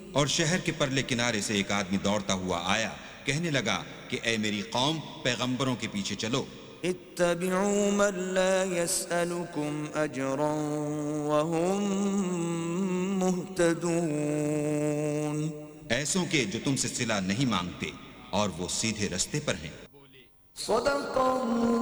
और शहर के परले किनारे से एक आदमी दौड़ता हुआ आया, कहने लगा कि ऐ मेरी कौम, पैगंबरों के पीछे चलो। इत्तबिऊ मन ला यसअलुकुम अजरन वहुम मुहतदून, ऐसों के जो तुमसे सिला नहीं मांगते और वो सीधे रास्ते पर हैं। सदक़ल्लाहु